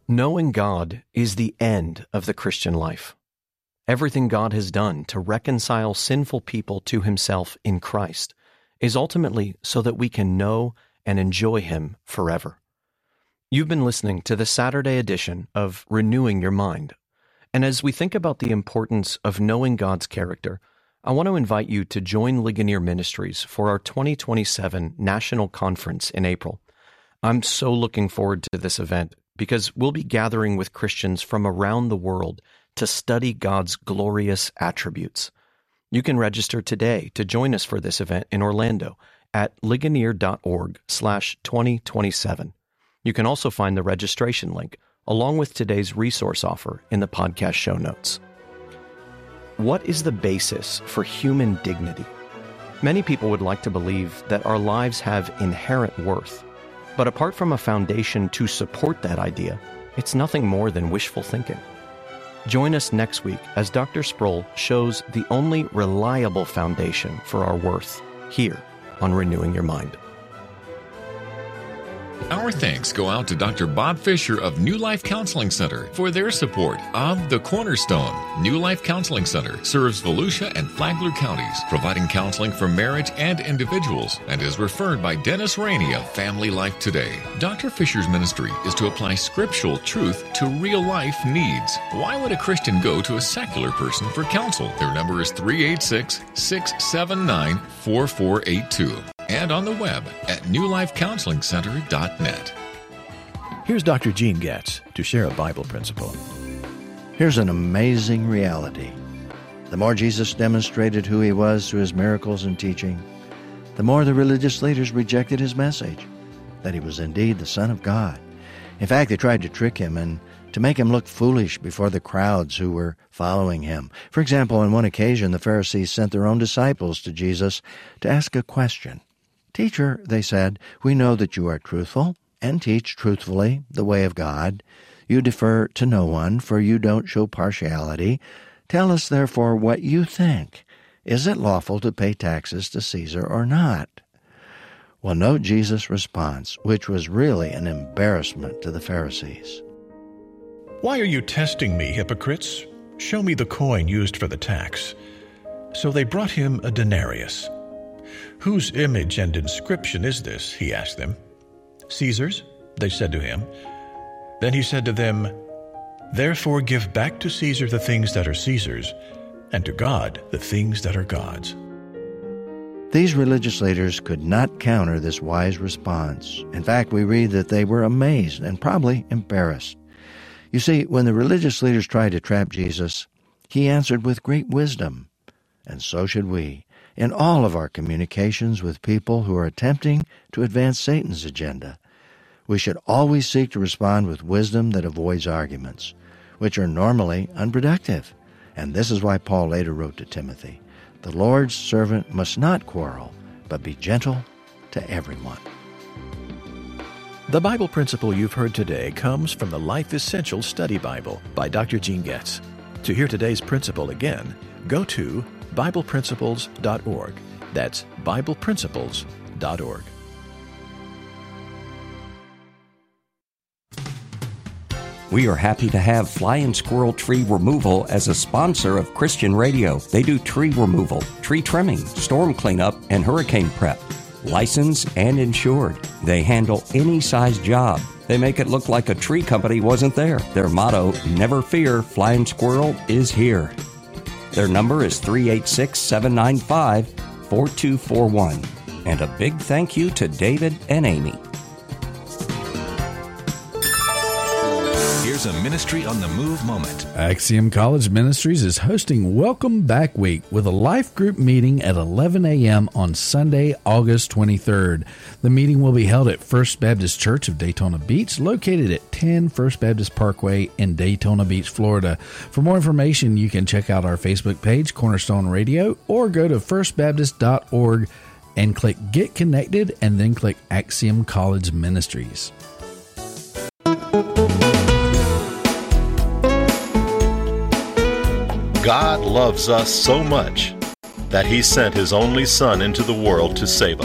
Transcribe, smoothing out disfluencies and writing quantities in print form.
Knowing God is the end of the Christian life. Everything God has done to reconcile sinful people to Himself in Christ is ultimately so that we can know and enjoy Him forever. You've been listening to the Saturday edition of Renewing Your Mind. And as we think about the importance of knowing God's character, I want to invite you to join Ligonier Ministries for our 2027 National Conference in April. I'm so looking forward to this event because we'll be gathering with Christians from around the world to study God's glorious attributes. You can register today to join us for this event in Orlando at ligonier.org/2027. You can also find the registration link along with today's resource offer in the podcast show notes. What is the basis for human dignity? Many people would like to believe that our lives have inherent worth. But apart from a foundation to support that idea, it's nothing more than wishful thinking. Join us next week as Dr. Sproul shows the only reliable foundation for our worth here on Renewing Your Mind. Our thanks go out to Dr. Bob Fisher of New Life Counseling Center for their support of The Cornerstone. New Life Counseling Center serves Volusia and Flagler counties, providing counseling for marriage and individuals, and is referred by Dennis Rainey of Family Life Today. Dr. Fisher's ministry is to apply scriptural truth to real-life needs. Why would a Christian go to a secular person for counsel? Their number is 386-679-4482. And on the web at newlifecounselingcenter.net. Here's Dr. Gene Getz to share a Bible principle. Here's an amazing reality. The more Jesus demonstrated who He was through His miracles and teaching, the more the religious leaders rejected His message, that He was indeed the Son of God. In fact, they tried to trick Him and to make Him look foolish before the crowds who were following Him. For example, on one occasion, the Pharisees sent their own disciples to Jesus to ask a question. "Teacher," they said, "we know that you are truthful and teach truthfully the way of God. You defer to no one, for you don't show partiality. Tell us, therefore, what you think. Is it lawful to pay taxes to Caesar or not?" Well, note Jesus' response, which was really an embarrassment to the Pharisees. Why are you testing me, hypocrites? Show me the coin used for the tax. So they brought him a denarius. "Whose image and inscription is this?" he asked them. "Caesar's," they said to him. Then he said to them, "Therefore give back to Caesar the things that are Caesar's, and to God the things that are God's." These religious leaders could not counter this wise response. In fact, we read that they were amazed and probably embarrassed. You see, when the religious leaders tried to trap Jesus, He answered with great wisdom. And so should we, in all of our communications with people who are attempting to advance Satan's agenda. We should always seek to respond with wisdom that avoids arguments, which are normally unproductive. And this is why Paul later wrote to Timothy, "The Lord's servant must not quarrel, but be gentle to everyone." The Bible principle you've heard today comes from the Life Essential Study Bible by Dr. Gene Getz. To hear today's principle again, go to BiblePrinciples.org. That's BiblePrinciples.org. We are happy to have Fly and Squirrel Tree Removal as a sponsor of Christian Radio. They do tree removal, tree trimming, storm cleanup, and hurricane prep. Licensed and insured. They handle any size job. They make it look like a tree company wasn't there. Their motto, "Never fear, Fly and Squirrel is here." Their number is 386-795-4241. And a big thank you to David and Amy. Here's a Ministry on the Move moment. Axiom College Ministries is hosting Welcome Back Week with a life group meeting at 11 a.m. on Sunday, August 23rd. The meeting will be held at First Baptist Church of Daytona Beach, located at 10 First Baptist Parkway in Daytona Beach, Florida. For more information, you can check out our Facebook page, Cornerstone Radio, or go to firstbaptist.org and click Get Connected and then click Axiom College Ministries. God loves us so much that He sent His only Son into the world to save